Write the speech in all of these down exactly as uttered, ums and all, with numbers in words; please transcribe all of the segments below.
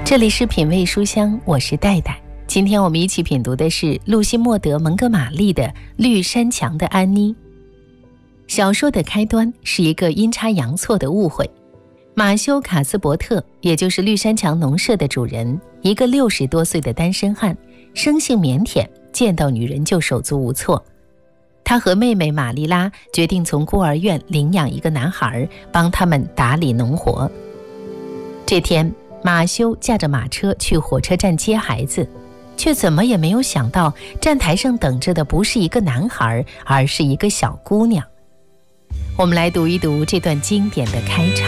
这里是品味书香，我是戴戴。今天我们一起品读的是露西莫德·蒙哥马利的《绿山墙的安妮》。小说的开端是一个阴差阳错的误会。马修·卡斯伯特，也就是绿山墙农舍的主人，一个六十多岁的单身汉，生性腼腆，见到女人就手足无措。他和妹妹玛丽拉决定从孤儿院领养一个男孩，帮他们打理农活。这天，马修驾着马车去火车站接孩子，却怎么也没有想到，站台上等着的不是一个男孩，而是一个小姑娘。我们来读一读这段经典的开场。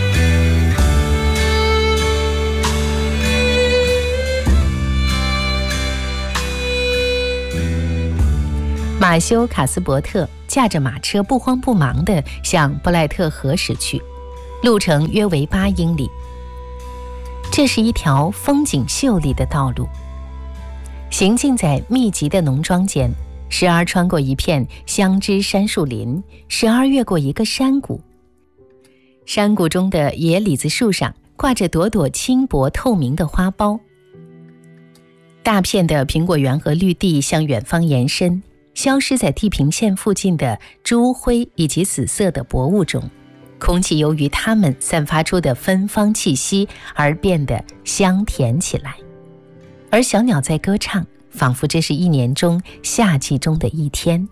马修·卡斯伯特驾着马车不慌不忙地向布莱特河驶去，路程约为八英里。这是一条风景秀丽的道路，行进在密集的农庄间，时而穿过一片香枝杉树林，时而越过一个山谷。山谷中的野李子树上挂着朵朵轻薄透明的花苞。大片的苹果园和绿地向远方延伸，消失在地平线附近的朱灰以及紫色的薄雾中，空气由于它们散发出的芬芳气息而变得香甜起来，而小鸟在歌唱，仿佛这是一年中夏季中的一天。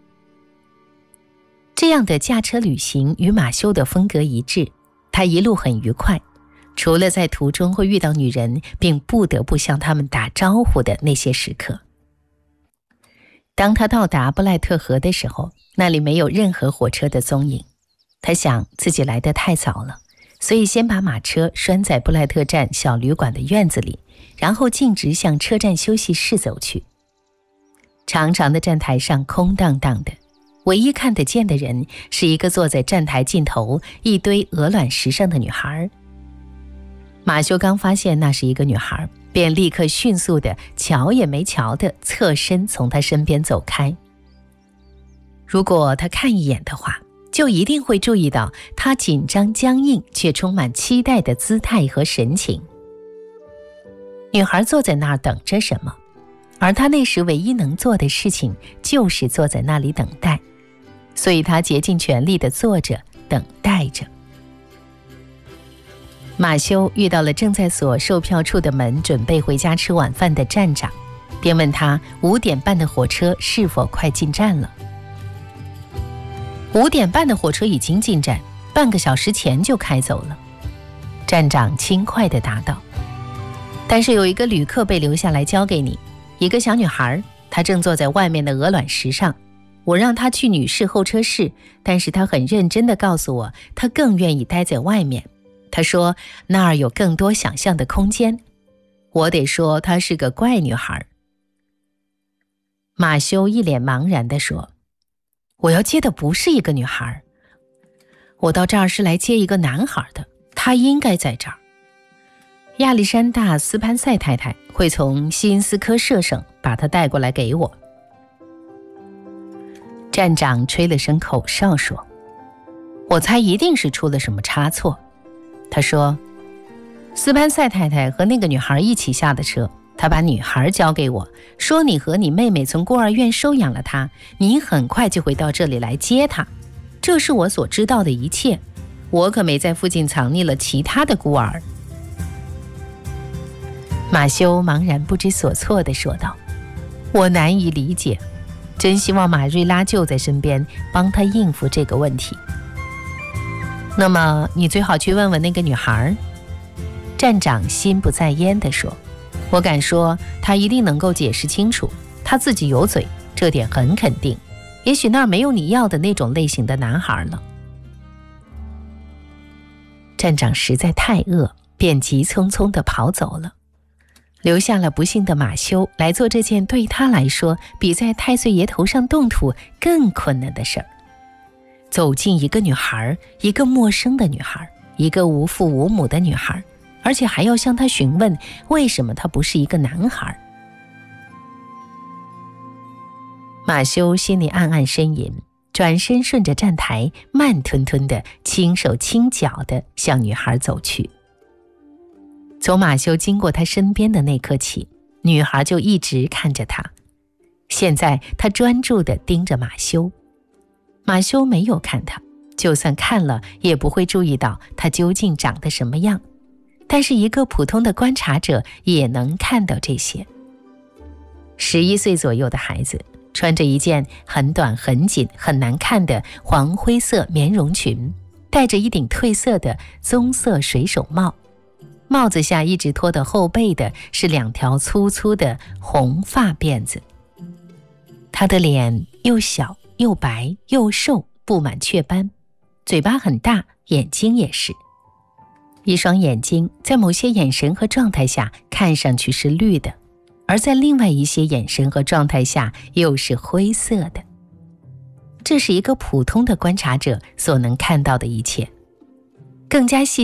这样的驾车旅行与马修的风格一致，他一路很愉快，除了在途中会遇到女人并不得不向他们打招呼的那些时刻。当他到达布莱特河的时候，那里没有任何火车的踪影。他想自己来得太早了，所以先把马车拴在布莱特站小旅馆的院子里，然后径直向车站休息室走去。长长的站台上空荡荡的，唯一看得见的人是一个坐在站台尽头一堆鹅卵石上的女孩。马修刚发现那是一个女孩，便立刻迅速地瞧也没瞧地侧身从她身边走开。如果他看一眼的话，就一定会注意到她紧张僵硬却充满期待的姿态和神情。女孩坐在那儿等着什么，而她那时唯一能做的事情就是坐在那里等待，所以她竭尽全力地坐着等待着。马修遇到了正在锁售票处的门准备回家吃晚饭的站长，便问他五点半的火车是否快进站了。五点半的火车已经进站，半个小时前就开走了，站长轻快地答道。但是有一个旅客被留下来交给你，一个小女孩，她正坐在外面的鹅卵石上。我让她去女士候车室，但是她很认真地告诉我，她更愿意待在外面。她说那儿有更多想象的空间。我得说她是个怪女孩。马修一脸茫然地说，我要接的不是一个女孩，我到这儿是来接一个男孩的，他应该在这儿。亚历山大·斯潘塞太太会从西因斯科舍省把他带过来给我。站长吹了声口哨说，我猜一定是出了什么差错。他说，斯潘塞太太和那个女孩一起下的车，她把女孩交给我，说你和你妹妹从孤儿院收养了她，你很快就会到这里来接她。这是我所知道的一切，我可没在附近藏匿了其他的孤儿。马修茫然不知所措地说道，我难以理解，真希望马瑞拉就在身边帮她应付这个问题。那么你最好去问问那个女孩。站长心不在焉地说，我敢说她一定能够解释清楚，她自己有嘴，这点很肯定。也许那儿没有你要的那种类型的男孩了。站长实在太饿，便急匆匆地跑走了，留下了不幸的马修来做这件对他来说比在太岁爷头上动土更困难的事儿。走进一个女孩，一个陌生的女孩，一个无父无母的女孩，而且还要向她询问为什么她不是一个男孩。马修心里暗暗呻吟，转身顺着站台慢吞吞地轻手轻脚地向女孩走去。 从马修经过他身边的那刻起，女孩就一直看着他。现在她专注地盯着马修，马修没有看他，就算看了也不会注意到他究竟长得什么样，但是一个普通的观察者也能看到这些。十一岁左右的孩子穿着一件很短很紧很难看的黄灰色棉绒裙，戴着一顶褪色的棕色水手帽，帽子下一直拖到后背的是两条粗粗的红发辫子。他的脸又小又白又瘦，布满雀斑，嘴巴很大，眼睛也是。一双眼睛在某些眼神和状态下看上去是绿的，而在另外一些眼神和状态下又是灰色的。这是一个普通的观察者所能看到的一切。更加细